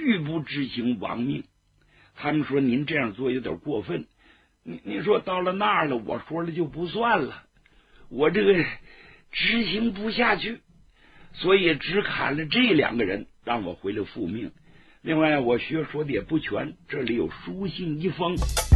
拒不执行亡命。他们说您这样做有点过分，您说到了那儿了，我说了就不算了，我这个执行不下去，所以只砍了这2个人，让我回来复命。另外我学说的也不全，这里有书信一封。